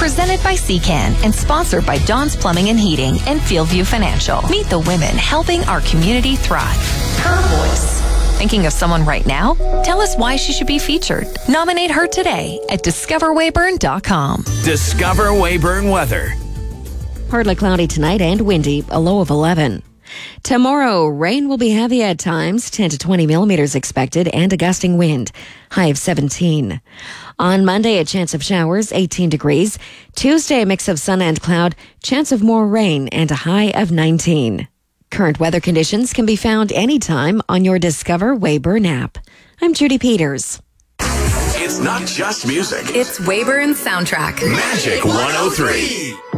Presented by Secan and sponsored by Dawn's Plumbing and Heating and Fieldview Financial. Meet the women helping our community thrive. Her voice. Thinking of someone right now? Tell us why she should be featured. Nominate her today at discoverwayburn.com. Discover Weyburn weather. Partly cloudy tonight and windy, a low of 11. Tomorrow, rain will be heavy at times, 10 to 20 millimeters expected, and a gusting wind, high of 17. On Monday, a chance of showers, 18 degrees. Tuesday, a mix of sun and cloud, chance of more rain, and a high of 19. Current weather conditions can be found anytime on your Discover Weyburn app. I'm Judy Peters. It's not just music. It's Weyburn's soundtrack. Magic 103.